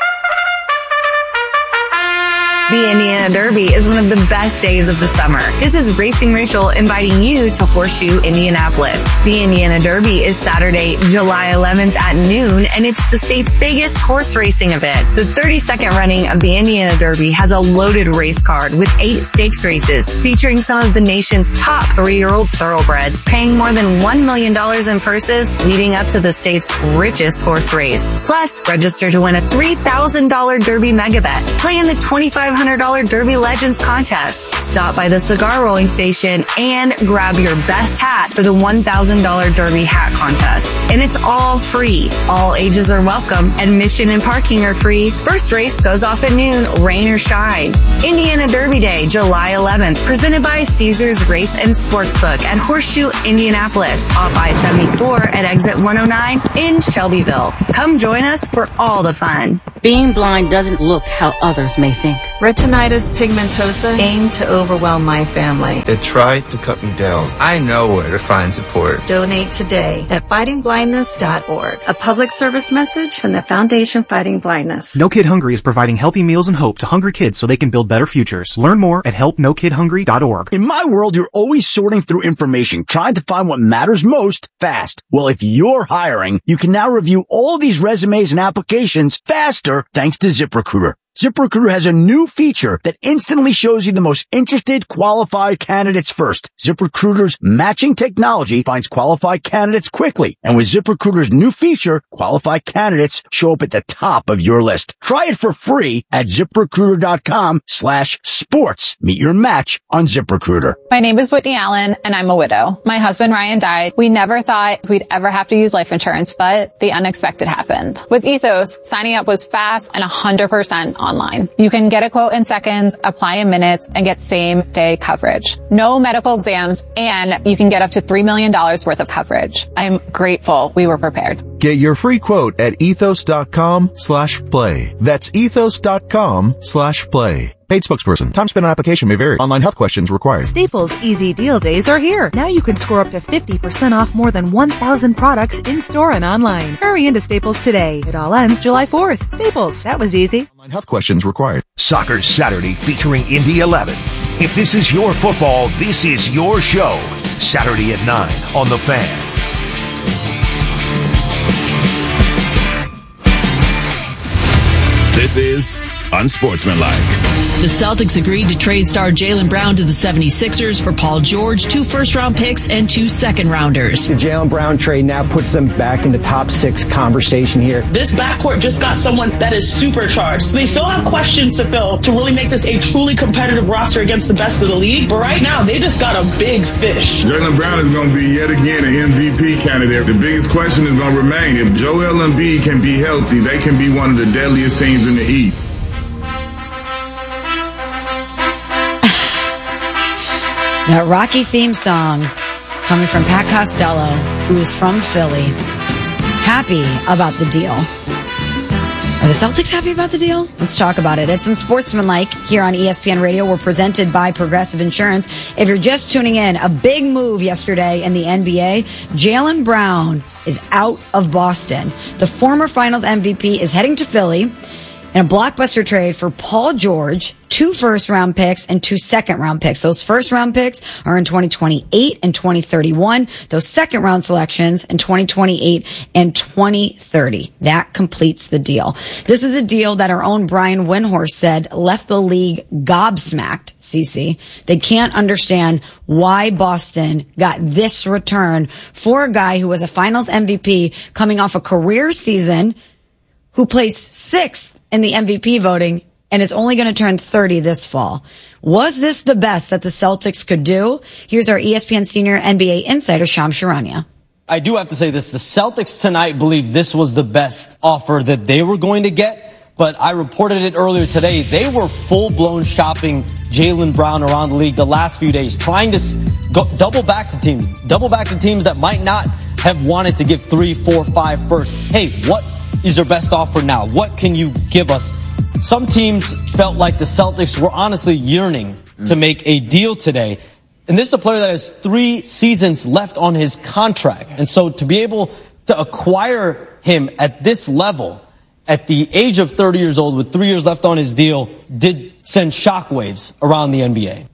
Speaker 24: The Indiana Derby is one of the best days of the summer. This is Racing Rachel inviting you to Horseshoe Indianapolis. The Indiana Derby is Saturday, July eleventh at noon, and it's the state's biggest horse racing event. The thirty-second running of the Indiana Derby has a loaded race card with eight stakes races featuring some of the nation's top three-year-old thoroughbreds, paying more than one million dollars in purses, leading up to the state's richest horse race. Plus, register to win a three thousand dollars Derby mega bet. Play in the twenty-five hundred dollars Derby Legends contest. Stop by the cigar rolling station and grab your best hat for the one thousand dollars Derby hat contest. And it's all free. All ages are welcome. Admission and parking are free. First race goes off at noon, rain or shine. Indiana Derby Day, July eleventh, presented by Caesars Race and Sportsbook at Horseshoe, Indianapolis, off I seventy-four at exit one oh nine in Shelbyville. Come join us for all the fun.
Speaker 4: Being blind doesn't look how others may think.
Speaker 6: Retinitis pigmentosa aimed to overwhelm my family.
Speaker 7: It tried to cut me down. I know where to find support.
Speaker 6: Donate today at fighting blindness dot org. A public service message from the Foundation Fighting Blindness.
Speaker 8: No Kid Hungry is providing healthy meals and hope to hungry kids so they can build better futures. Learn more at help no kid hungry dot org.
Speaker 25: In my world, you're always sorting through information, trying to find what matters most fast. Well, if you're hiring, you can now review all these resumes and applications faster thanks to ZipRecruiter. ZipRecruiter has a new feature that instantly shows you the most interested, qualified candidates first. ZipRecruiter's matching technology finds qualified candidates quickly. And with ZipRecruiter's new feature, qualified candidates show up at the top of your list. Try it for free at ZipRecruiter.com slash sports. Meet your match on ZipRecruiter.
Speaker 26: My name is Whitney Allen, and I'm a widow. My husband, Ryan, died. We never thought we'd ever have to use life insurance, but the unexpected happened. With Ethos, signing up was fast and one hundred percent online. You can get a quote in seconds, apply in minutes, and get same-day coverage. No medical exams, and you can get up to three million dollars worth of coverage. I'm grateful we were prepared.
Speaker 27: Get your free quote at ethos.com slash play. That's ethos.com slash play. Paid spokesperson. Time spent on application may vary. Online health questions required.
Speaker 28: Staples Easy Deal Days are here. Now you can score up to fifty percent off more than one thousand products in-store and online. Hurry into Staples today. It all ends July fourth. Staples. That was easy.
Speaker 27: Online health questions required.
Speaker 20: Soccer Saturday featuring Indy eleven. If this is your football, this is your show. Saturday at nine on The Fan.
Speaker 18: This is Unsportsmanlike.
Speaker 29: The Celtics agreed to trade star Jaylen Brown to the seventy-sixers for Paul George, two first-round picks, and two second-rounders.
Speaker 16: The Jaylen Brown trade now puts them back in the top six conversation here.
Speaker 30: This backcourt just got someone that is supercharged. They still have questions to fill to really make this a truly competitive roster against the best of the league, but right now they just got a big fish.
Speaker 31: Jaylen Brown is going to be yet again an M V P candidate. The biggest question is going to remain, if Joel Embiid can be healthy, they can be one of the deadliest teams in the East.
Speaker 2: That Rocky theme song coming from Pat Costello, who is from Philly, happy about the deal. Are the Celtics happy about the deal? Let's talk about it. It's Unsportsmanlike here on E S P N Radio. We're presented by Progressive Insurance. If you're just tuning in, a big move yesterday in the N B A. Jaylen Brown is out of Boston. The former Finals M V P is heading to Philly in a blockbuster trade for Paul George, two first-round picks and two second-round picks. Those first-round picks are in twenty twenty-eight and twenty thirty-one. Those second-round selections in twenty twenty-eight and twenty thirty. That completes the deal. This is a deal that our own Brian Windhorst said left the league gobsmacked, Cece. They can't understand why Boston got this return for a guy who was a Finals M V P coming off a career season, who placed sixth in the M V P voting and is only going to turn thirty this fall. Was this the best that the Celtics could do? Here's our E S P N senior N B A insider, Shams Charania.
Speaker 3: I do have to say this. The Celtics tonight believe this was the best offer that they were going to get, but I reported it earlier today. They were full-blown shopping Jaylen Brown around the league the last few days, trying to go, double back to teams, double back to teams that might not have wanted to give three, four, five first. Hey, what is your best offer now? What can you give us? Some teams felt like the Celtics were honestly yearning mm. to make a deal today. And this is a player that has three seasons left on his contract. And so to be able to acquire him at this level, at the age of thirty years old with three years left on his deal, did send shockwaves around the N B A.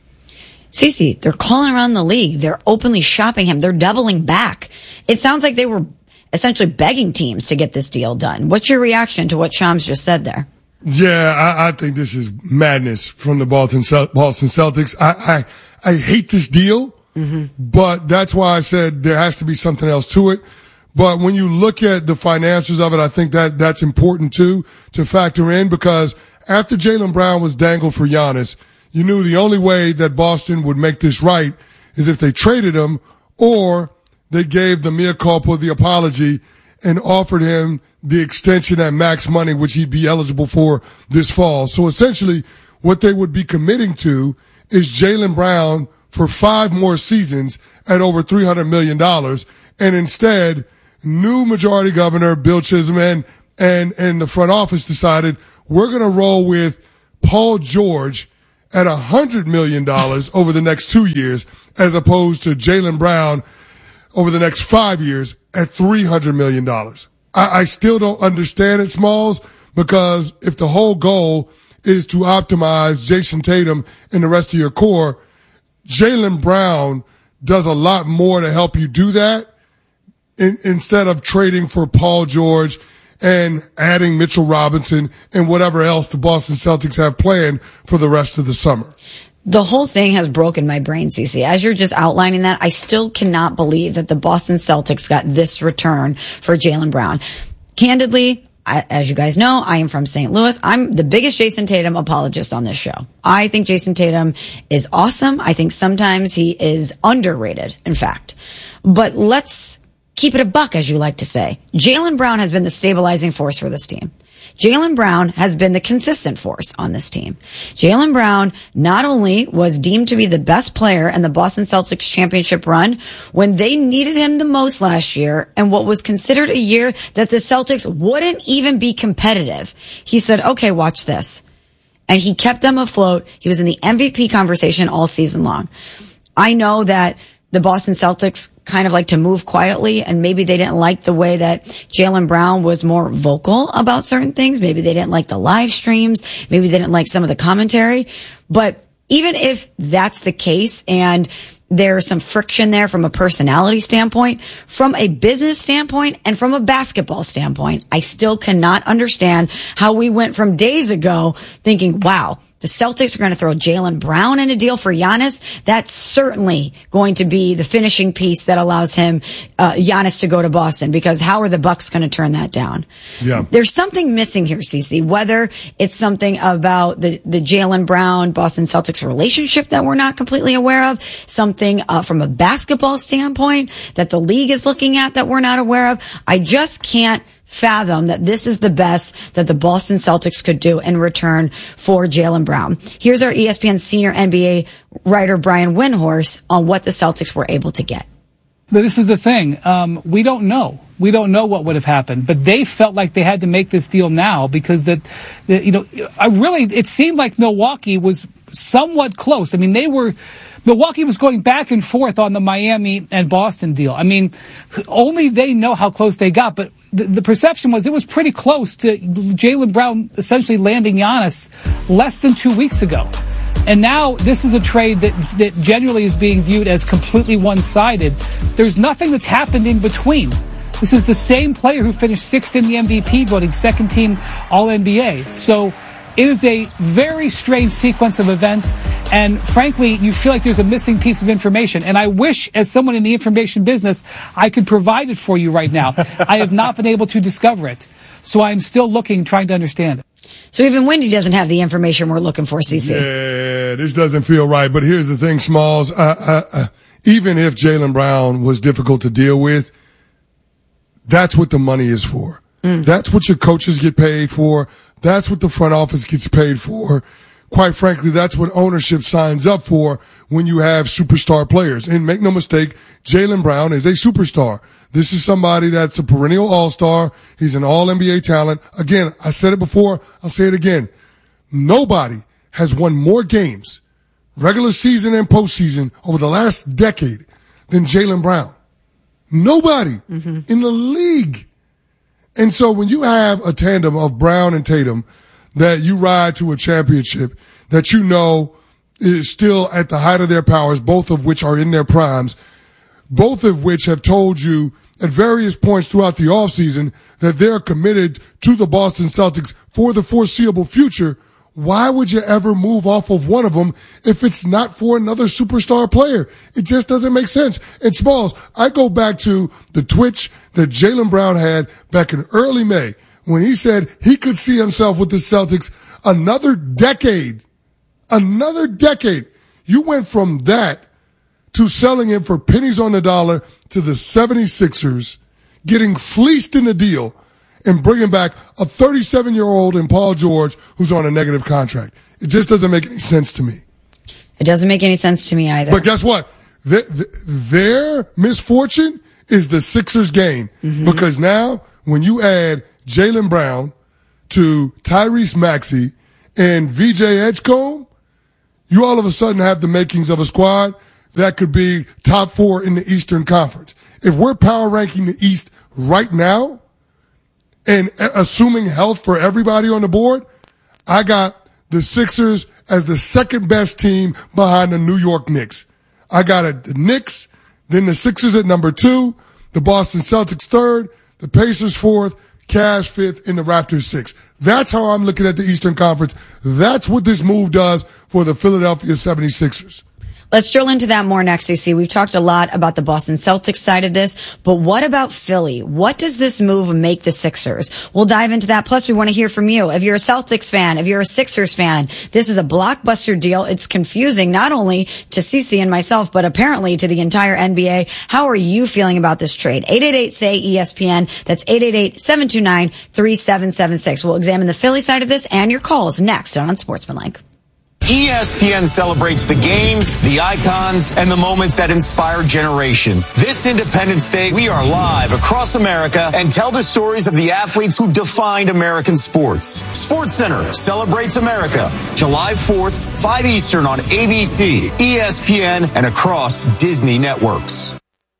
Speaker 2: Cece, they're calling around the league. They're openly shopping him. They're doubling back. It sounds like they were essentially begging teams to get this deal done. What's your reaction to what Shams just said there?
Speaker 1: Yeah, I, I think this is madness from the Boston, Boston Celtics. I, I, I hate this deal, mm-hmm. but that's why I said there has to be something else to it. But when you look at the financials of it, I think that that's important too to factor in, because after Jaylen Brown was dangled for Giannis, you knew the only way that Boston would make this right is if they traded him or they gave the mea culpa, the apology, and offered him the extension at max money, which he'd be eligible for this fall. So essentially, what they would be committing to is Jaylen Brown for five more seasons at over three hundred million dollars. And instead, new majority governor Bill Chisholm and, and, and the front office decided we're going to roll with Paul George at one hundred million dollars over the next two years as opposed to Jaylen Brown over the next five years at three hundred million dollars. I, I still don't understand it, Smalls, because if the whole goal is to optimize Jason Tatum and the rest of your core, Jaylen Brown does a lot more to help you do that in, instead of trading for Paul George and adding Mitchell Robinson and whatever else the Boston Celtics have planned for the rest of the summer.
Speaker 2: The whole thing has broken my brain, Cece. As you're just outlining that, I still cannot believe that the Boston Celtics got this return for Jaylen Brown. Candidly, I, as you guys know, I am from Saint Louis. I'm the biggest Jason Tatum apologist on this show. I think Jason Tatum is awesome. I think sometimes he is underrated, in fact. But let's keep it a buck, as you like to say. Jaylen Brown has been the stabilizing force for this team. Jaylen Brown has been the consistent force on this team. Jaylen Brown not only was deemed to be the best player in the Boston Celtics championship run when they needed him the most last year and what was considered a year that the Celtics wouldn't even be competitive. He said, okay, watch this. And he kept them afloat. He was in the M V P conversation all season long. I know that the Boston Celtics kind of like to move quietly, and maybe they didn't like the way that Jaylen Brown was more vocal about certain things. Maybe they didn't like the live streams. Maybe they didn't like some of the commentary. But even if that's the case and there's some friction there from a personality standpoint, from a business standpoint, and from a basketball standpoint, I still cannot understand how we went from days ago thinking, wow, the Celtics are going to throw Jaylen Brown in a deal for Giannis. That's certainly going to be the finishing piece that allows him, uh, Giannis to go to Boston, because how are the Bucks going to turn that down?
Speaker 1: Yeah.
Speaker 2: There's something missing here, Cece, whether it's something about the, the Jaylen Brown Boston Celtics relationship that we're not completely aware of, something uh, from a basketball standpoint that the league is looking at that we're not aware of. I just can't fathom that this is the best that the Boston Celtics could do in return for Jaylen Brown. Here's our E S P N senior N B A writer Brian Windhorst on what the Celtics were able to get.
Speaker 5: But this is the thing. Um, we don't know. We don't know what would have happened, but they felt like they had to make this deal now because that, that you know, I really, it seemed like Milwaukee was somewhat close. I mean, they were, Milwaukee was going back and forth on the Miami and Boston deal. I mean, only they know how close they got, but the, the perception was it was pretty close to Jaylen Brown essentially landing Giannis less than two weeks ago. And now this is a trade that, that generally is being viewed as completely one-sided. There's nothing that's happened in between. This is the same player who finished sixth in the M V P voting, second team All N B A. So it is a very strange sequence of events, and frankly, you feel like there's a missing piece of information. And I wish, as someone in the information business, I could provide it for you right now. I have not been able to discover it. So I'm still looking, trying to understand it.
Speaker 2: So even Wendy doesn't have the information we're looking for, C C.
Speaker 1: Yeah, this doesn't feel right. But here's the thing, Smalls. Uh, uh, uh, even if Jaylen Brown was difficult to deal with, that's what the money is for. Mm. That's what your coaches get paid for. That's what the front office gets paid for. Quite frankly, that's what ownership signs up for when you have superstar players. And make no mistake, Jaylen Brown is a superstar. This is somebody that's a perennial all-star. He's an all-N B A talent. Again, I said it before. I'll say it again. Nobody has won more games, regular season and postseason, over the last decade than Jaylen Brown. Nobody mm-hmm. in the league. And so when you have a tandem of Brown and Tatum that you ride to a championship that you know is still at the height of their powers, both of which are in their primes, both of which have told you at various points throughout the offseason that they're committed to the Boston Celtics for the foreseeable future, why would you ever move off of one of them if it's not for another superstar player? It just doesn't make sense. And Smalls, I go back to the twitch that Jaylen Brown had back in early May when he said he could see himself with the Celtics another decade, another decade. You went from that to selling him for pennies on the dollar to the seventy-sixers, getting fleeced in the deal, and bringing back a thirty-seven-year-old in Paul George who's on a negative contract. It just doesn't make any sense to me.
Speaker 2: It doesn't make any sense to me either.
Speaker 1: But guess what? The, the, their misfortune is the Sixers' gain. Mm-hmm. Because now, when you add Jaylen Brown to Tyrese Maxey and V J Edgecombe, you all of a sudden have the makings of a squad that could be top four in the Eastern Conference. If we're power ranking the East right now and assuming health for everybody on the board, I got the Sixers as the second best team behind the New York Knicks. I got a, the Knicks, then the Sixers at number two, the Boston Celtics third, the Pacers fourth, Cavs fifth, and the Raptors sixth. That's how I'm looking at the Eastern Conference. That's what this move does for the Philadelphia seventy-sixers.
Speaker 2: Let's drill into that more next, C C. We've talked a lot about the Boston Celtics side of this, but what about Philly? What does this move make the Sixers? We'll dive into that. Plus, we want to hear from you. If you're a Celtics fan, if you're a Sixers fan, this is a blockbuster deal. It's confusing not only to C C and myself, but apparently to the entire N B A. How are you feeling about this trade? eight eight eight, S A Y, E S P N. That's eight eight eight, seven two nine, three seven seven six. We'll examine the Philly side of this and your calls next on Sportsmanlike.
Speaker 9: E S P N celebrates the games, the icons, and the moments that inspire generations. This Independence Day, we are live across America and tell the stories of the athletes who defined American sports. SportsCenter celebrates America, July fourth, five Eastern on A B C, E S P N, and across Disney networks.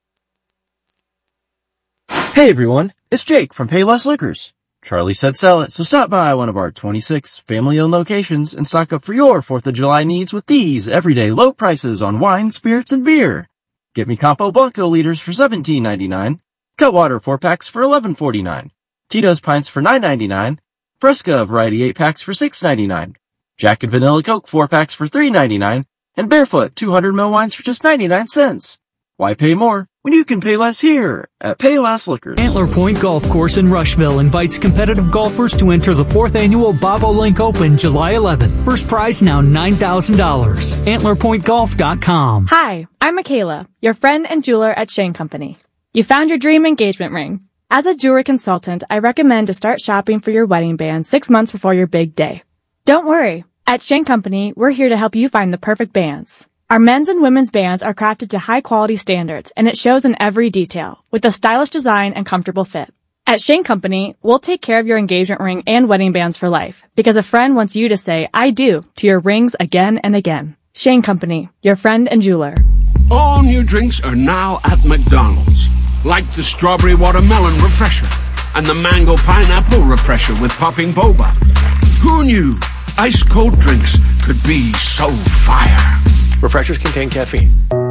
Speaker 10: Hey everyone, it's Jake from Payless Liquors. Charlie said sell it, so stop by one of our twenty-six family-owned locations and stock up for your fourth of July needs with these everyday low prices on wine, spirits, and beer. Get me Campo Blanco liters for seventeen ninety-nine, Cutwater four packs for eleven forty-nine, Tito's pints for nine ninety-nine, Fresca variety eight packs for six ninety-nine, Jack and Vanilla Coke four packs for three ninety-nine, and Barefoot two hundred milliliter wines for just ninety-nine cents. Why pay more when you can pay less here at Payless Liquors?
Speaker 11: Antler Point Golf Course in Rushville invites competitive golfers to enter the fourth annual Bobolink Open July eleventh. First prize now nine thousand dollars. antler point golf dot com.
Speaker 12: Hi, I'm Michaela, your friend and jeweler at Shane Company. You found your dream engagement ring. As a jewelry consultant, I recommend to start shopping for your wedding band six months before your big day. Don't worry. At Shane Company, we're here to help you find the perfect bands. Our men's and women's bands are crafted to high-quality standards, and it shows in every detail, with a stylish design and comfortable fit. At Shane Company, we'll take care of your engagement ring and wedding bands for life, because a friend wants you to say, I do, to your rings again and again. Shane Company, your friend and jeweler.
Speaker 13: All new drinks are now at McDonald's, like the Strawberry Watermelon Refresher and the Mango Pineapple Refresher with popping boba. Who knew ice-cold drinks could be so fire?
Speaker 14: Refreshers contain caffeine.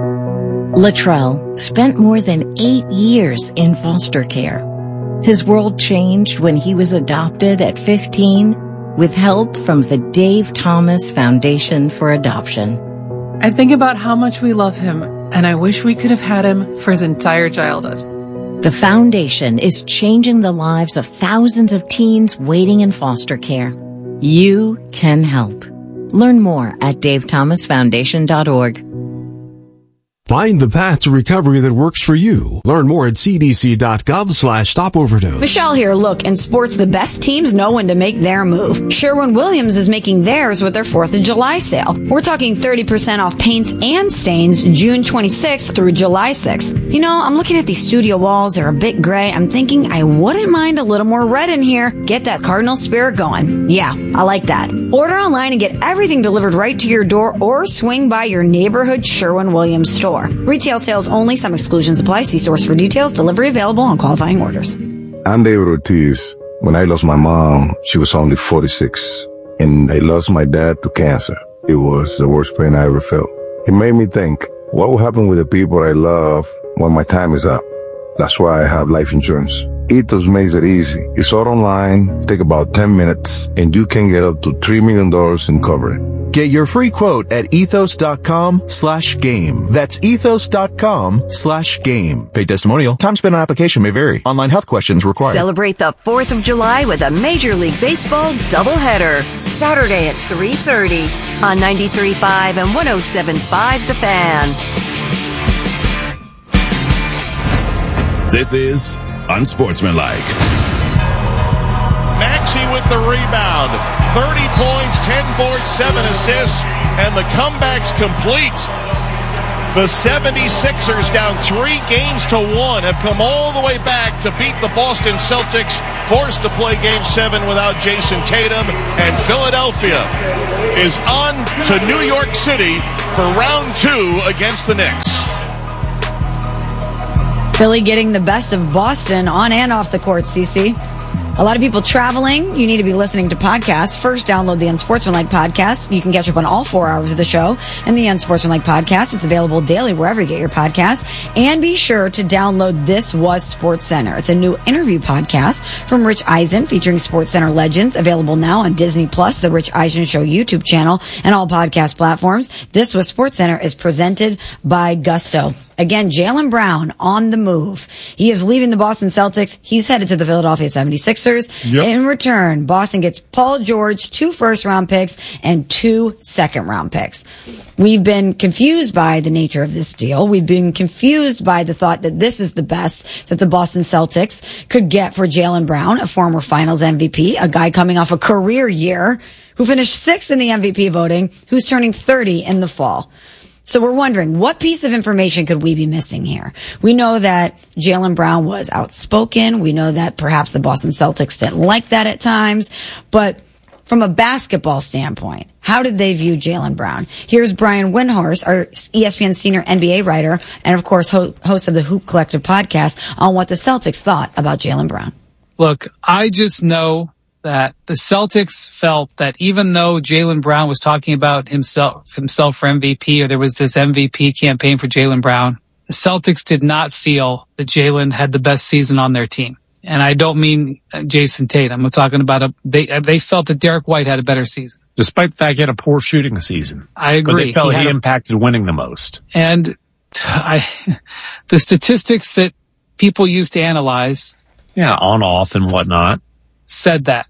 Speaker 15: Latrell spent more than eight years in foster care. His world changed when he was adopted at fifteen with help from the Dave Thomas Foundation for Adoption.
Speaker 17: I think about how much we love him, and I wish we could have had him for his entire childhood.
Speaker 15: The foundation is changing the lives of thousands of teens waiting in foster care. You can help. Learn more at dave thomas foundation dot org.
Speaker 19: Find the path to recovery that works for you. Learn more at c d c dot gov slash stop overdose.
Speaker 2: Michelle here. Look, in sports, the best teams know when to make their move. Sherwin-Williams is making theirs with their fourth of July sale. We're talking thirty percent off paints and stains June twenty-sixth through July sixth. You know, I'm looking at these studio walls. They're a bit gray. I'm thinking I wouldn't mind a little more red in here. Get that Cardinal spirit going. Yeah, I like that. Order online and get everything delivered right to your door or swing by your neighborhood Sherwin-Williams store. Retail sales only. Some exclusions apply. See source for details. Delivery available on qualifying orders.
Speaker 21: I'm David Ortiz. When I lost my mom, she was only forty-six. And I lost my dad to cancer. It was the worst pain I ever felt. It made me think, what will happen with the people I love when my time is up? That's why I have life insurance. Ethos makes it easy. It's all online, take about ten minutes, and you can get up to three million dollars in coverage.
Speaker 4: Get your free quote at ethos.com slash game. That's ethos.com slash game. Paid testimonial. Time spent on application may vary. Online health questions required.
Speaker 6: Celebrate the fourth of July with a Major League Baseball doubleheader. Saturday at three thirty on ninety-three point five and one oh seven point five The Fan.
Speaker 18: This is Unsportsmanlike.
Speaker 7: Maxey with the rebound. thirty points, ten boards, seven assists, and the comeback's complete. The seventy-sixers, down three games to one, have come all the way back to beat the Boston Celtics, forced to play game seven without Jason Tatum, and Philadelphia is on to New York City for round two against the Knicks.
Speaker 2: Philly getting the best of Boston on and off the court, Cece. A lot of people traveling. You need to be listening to podcasts. First, download the Unsportsmanlike podcast. You can catch up on all four hours of the show and the Unsportsmanlike podcast. It's available daily wherever you get your podcasts. And be sure to download This Was Sports Center. It's a new interview podcast from Rich Eisen featuring Sports Center legends, available now on Disney Plus, the Rich Eisen Show YouTube channel, and all podcast platforms. This Was Sports Center is presented by Gusto. Again, Jaylen Brown on the move. He is leaving the Boston Celtics. He's headed to the Philadelphia seventy-sixers. Yep. In return, Boston gets Paul George, two first-round picks, and two second-round picks. We've been confused by the nature of this deal. We've been confused by the thought that this is the best that the Boston Celtics could get for Jaylen Brown, a former Finals M V P, a guy coming off a career year who finished sixth in the M V P voting, who's turning thirty in the fall. So we're wondering, what piece of information could we be missing here? We know that Jaylen Brown was outspoken. We know that perhaps the Boston Celtics didn't like that at times. But from a basketball standpoint, how did they view Jaylen Brown? Here's Brian Windhorst, our E S P N senior N B A writer and, of course, ho- host of the Hoop Collective podcast, on what the Celtics thought about Jaylen Brown.
Speaker 5: Look, I just know that the Celtics felt that even though Jaylen Brown was talking about himself himself for M V P, or there was this M V P campaign for Jaylen Brown, the Celtics did not feel that Jaylen had the best season on their team. And I don't mean Jason Tatum. I'm talking about a, they they felt that Derek White had a better season.
Speaker 8: Despite the fact he had a poor shooting season.
Speaker 5: I agree.
Speaker 8: But they felt he,
Speaker 5: he
Speaker 8: a, impacted winning the most.
Speaker 5: And I, the statistics that people use to analyze.
Speaker 8: Yeah, on, off, and whatnot.
Speaker 5: Said that.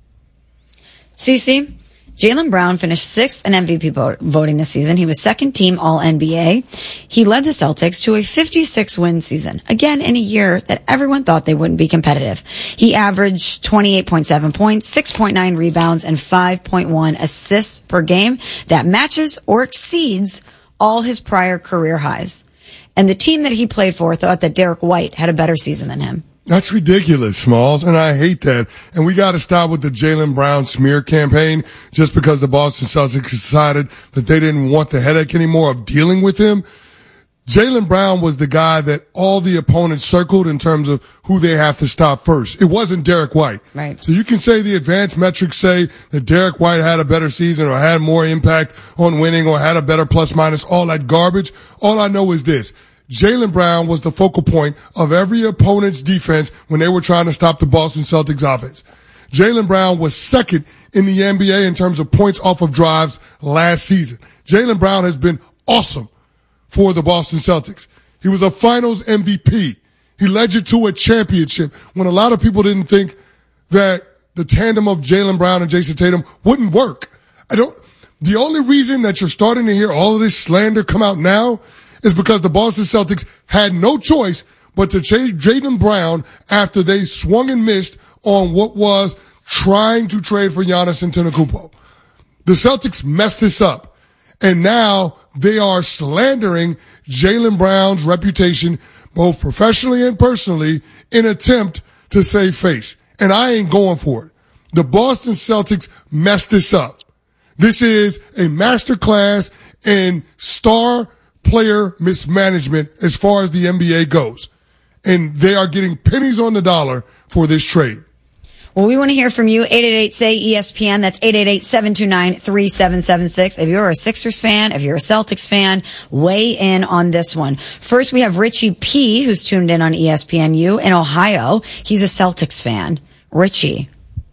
Speaker 2: Cece, Jaylen Brown finished sixth in M V P vote, voting this season. He was second team All N B A. He led the Celtics to a fifty-six win season, again in a year that everyone thought they wouldn't be competitive. He averaged twenty-eight point seven points, six point nine rebounds, and five point one assists per game. That matches or exceeds all his prior career highs. And the team that he played for thought that Derek White had a better season than him.
Speaker 1: That's ridiculous, Smalls, and I hate that. And we got to stop with the Jaylen Brown smear campaign just because the Boston Celtics decided that they didn't want the headache anymore of dealing with him. Jaylen Brown was the guy that all the opponents circled in terms of who they have to stop first. It wasn't Derek White.
Speaker 2: Right.
Speaker 1: So you can say the advanced metrics say that Derek White had a better season or had more impact on winning or had a better plus minus, all that garbage. All I know is this. Jaylen Brown was the focal point of every opponent's defense when they were trying to stop the Boston Celtics offense. Jaylen Brown was second in the N B A in terms of points off of drives last season. Jaylen Brown has been awesome for the Boston Celtics. He was a finals M V P. He led you to a championship when a lot of people didn't think that the tandem of Jaylen Brown and Jason Tatum wouldn't work. I don't, the only reason that you're starting to hear all of this slander come out now is because the Boston Celtics had no choice but to trade Jaylen Brown after they swung and missed on what was trying to trade for Giannis Antetokounmpo. The Celtics messed this up, and now they are slandering Jaylen Brown's reputation both professionally and personally in an attempt to save face. And I ain't going for it. The Boston Celtics messed this up. This is a masterclass in star player mismanagement as far as the N B A goes. And they are getting pennies on the dollar for this trade.
Speaker 2: Well, we want to hear from you. eight eight eight, S A Y, E S P N. That's eight eight eight, seven two nine, three seven seven six. If you're a Sixers fan, if you're a Celtics fan, weigh in on this one. First, we have Richie P., who's tuned in on E S P N U in Ohio. He's a Celtics fan. Richie,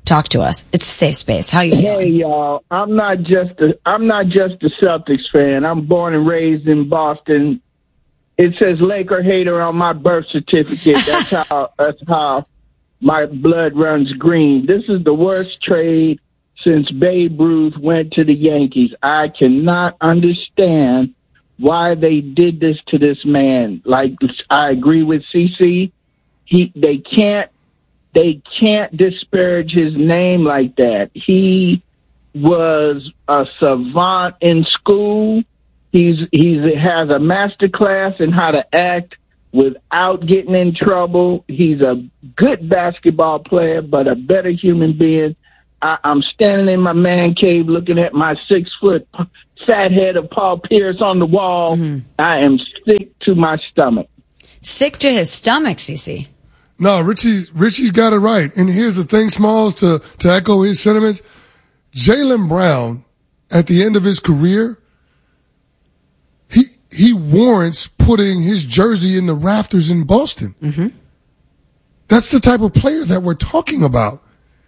Speaker 2: Talk to us. It's a safe space. How you feeling?
Speaker 16: Hey, y'all. I'm not just a, I'm not just a Celtics fan. I'm born and raised in Boston. It says Laker hater on my birth certificate. That's how that's how my blood runs green. This is the worst trade since Babe Ruth went to the Yankees. I cannot understand why they did this to this man. Like, I agree with C C. He, they can't, they can't disparage his name like that. He was a savant in school. He's, he's has a master class in how to act without getting in trouble. He's a good basketball player, but a better human being. I, I'm standing in my man cave looking at my six foot fat head of Paul Pierce on the wall. Mm-hmm. I am sick to my stomach.
Speaker 2: Sick to his stomach, Cece.
Speaker 1: No, Richie, Richie's got it right. And here's the thing, Smalls, to, to echo his sentiments. Jaylen Brown, at the end of his career, he, he warrants putting his jersey in the rafters in Boston.
Speaker 2: Mm-hmm.
Speaker 1: That's the type of player that we're talking about.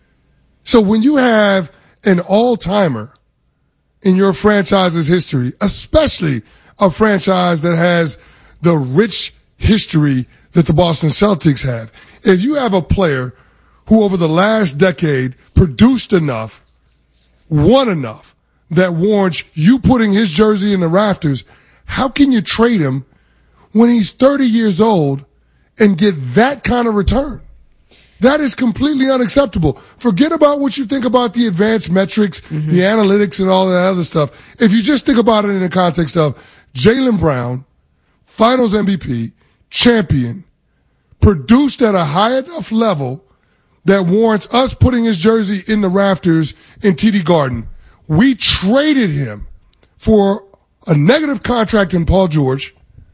Speaker 1: So when you have an all-timer in your franchise's history, especially a franchise that has the rich history that the Boston Celtics have, if you have a player who over the last decade produced enough, won enough, that warrants you putting his jersey in the rafters, how can you trade him when he's thirty years old and get that kind of return? That is completely unacceptable. Forget about what you think about the advanced metrics, mm-hmm. the analytics, and all that other stuff. If you just think about it in the context of Jaylen Brown, Finals M V P, champion, produced at a high enough level that warrants us putting his jersey in the rafters in T D Garden. We traded him for a negative contract in Paul George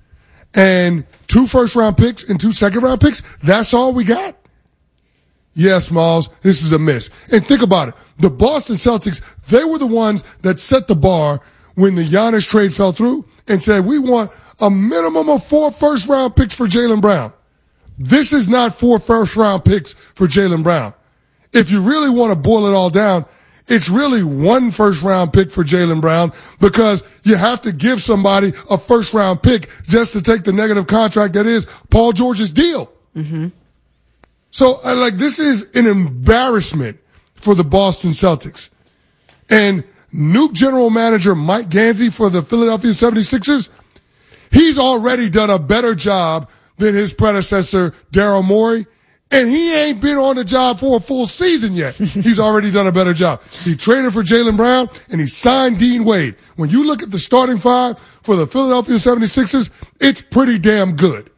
Speaker 1: and two first-round picks and two second-round picks. That's all we got? Yes, Miles, this is a miss. And think about it. The Boston Celtics, they were the ones that set the bar when the Giannis trade fell through and said, we want a minimum of four first-round picks for Jaylen Brown. This is not four first-round picks for Jaylen Brown. If you really want to boil it all down, it's really one first-round pick for Jaylen Brown because you have to give somebody a first-round pick just to take the negative contract that is Paul George's deal.
Speaker 2: Mm-hmm.
Speaker 1: So, uh, like, this is an embarrassment for the Boston Celtics. And new general manager Mike Gansey for the Philadelphia seventy-sixers, he's already done a better job than his predecessor, Daryl Morey. And he ain't been on the job for a full season yet. He's already done a better job. He traded for Jaylen Brown, and he signed Dean Wade. When you look at the starting five for the Philadelphia seventy-sixers, it's pretty damn good.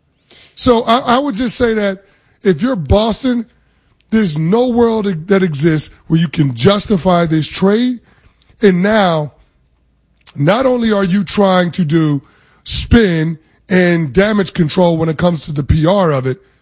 Speaker 1: So I, I would just say that if you're Boston, there's no world that exists where you can justify this trade. And now, not only are you trying to do spin and damage control when it comes to the P R of it,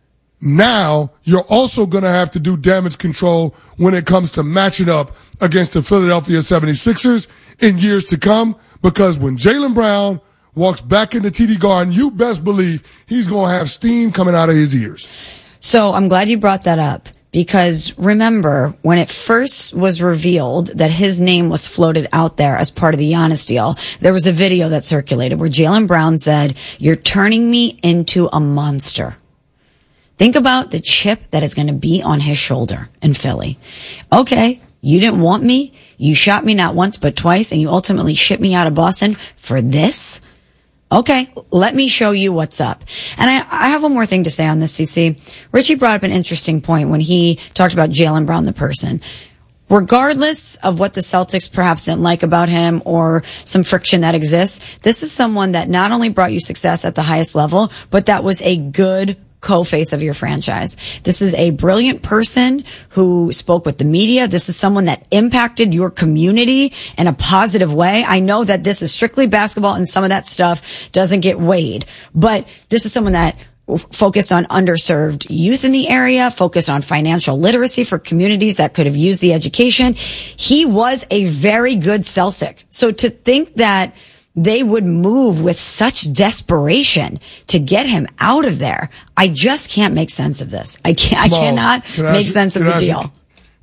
Speaker 1: now you're also going to have to do damage control when it comes to matching up against the Philadelphia seventy-sixers in years to come, because when Jaylen Brown walks back into T D Garden, you best believe he's going to have steam coming out of his ears.
Speaker 2: So I'm glad you brought that up, because remember when it first was revealed that his name was floated out there as part of the Giannis deal, there was a video that circulated where Jaylen Brown said, "You're turning me into a monster." Think about the chip that is going to be on his shoulder in Philly. Okay, you didn't want me. You shot me not once but twice, and you ultimately shipped me out of Boston for this? Okay, let me show you what's up. And I, I have one more thing to say on this, C C. Richie brought up an interesting point when he talked about Jaylen Brown, the person. Regardless of what the Celtics perhaps didn't like about him or some friction that exists, this is someone that not only brought you success at the highest level, but that was a good co-face of your franchise. This is a brilliant person who spoke with the media. This is someone that impacted your community in a positive way. I know that this is strictly basketball and some of that stuff doesn't get weighed, but this is someone that focused on underserved youth in the area, focused on financial literacy for communities that could have used the education. He was a very good Celtic. So to think that they would move with such desperation to get him out of there, I just can't make sense of this. I can't, I cannot
Speaker 1: can I
Speaker 2: make
Speaker 1: you,
Speaker 2: sense of the
Speaker 1: I
Speaker 2: deal.
Speaker 1: You,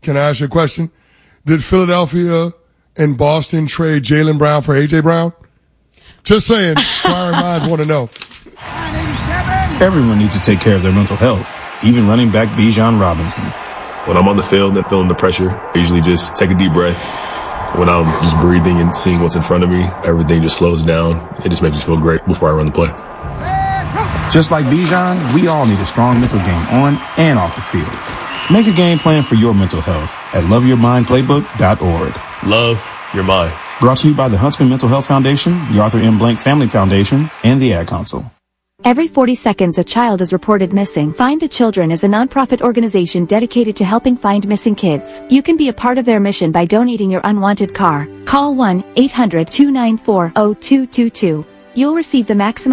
Speaker 1: Can I ask you a question? Did Philadelphia and Boston trade Jaylen Brown for A J. Brown? Just saying. Inquiring minds want to know.
Speaker 20: Everyone needs to take care of their mental health, even running back Bijan Robinson.
Speaker 22: When I'm on the field and feeling the pressure, I usually just take a deep breath. When I'm just breathing and seeing what's in front of me, everything just slows down. It just makes me feel great before I run the play.
Speaker 20: Just like Bijan, we all need a strong mental game on and off the field. Make a game plan for your mental health at love your mind playbook dot org.
Speaker 22: Love your mind.
Speaker 20: Brought to you by the Huntsman Mental Health Foundation, the Arthur M. Blank Family Foundation, and the Ad Council.
Speaker 23: Every forty seconds, a child is reported missing. Find the Children is a nonprofit organization dedicated to helping find missing kids. You can be a part of their mission by donating your unwanted car. Call one eight hundred two nine four zero two two two. You'll receive the maximum